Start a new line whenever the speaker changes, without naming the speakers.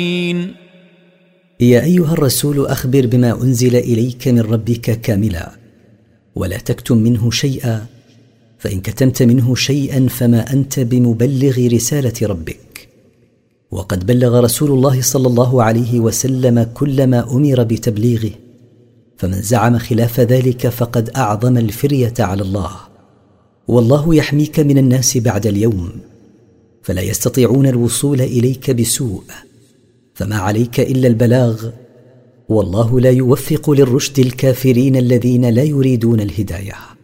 يا أيها الرسول أخبر بما أنزل إليك من ربك كاملا، ولا تكتم منه شيئا، فإن كتمت منه شيئا فما أنت بمبلغ رسالة ربك. وقد بلغ رسول الله صلى الله عليه وسلم كل ما أمر بتبليغه، فمن زعم خلاف ذلك فقد أعظم الفرية على الله. والله يحميك من الناس بعد اليوم، فلا يستطيعون الوصول إليك بسوء، فما عليك إلا البلاغ، والله لا يوفق للرشد الكافرين الذين لا يريدون الهداية.